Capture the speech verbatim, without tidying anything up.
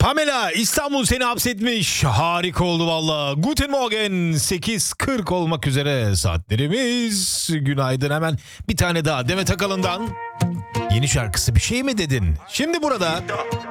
Pamela, İstanbul seni hapsetmiş. Harika oldu valla. Guten Morgen. sekiz kırk olmak üzere saatlerimiz. Günaydın, hemen bir tane daha Demet Akalın'dan. Yeni şarkısı bir şey mi dedin? Şimdi burada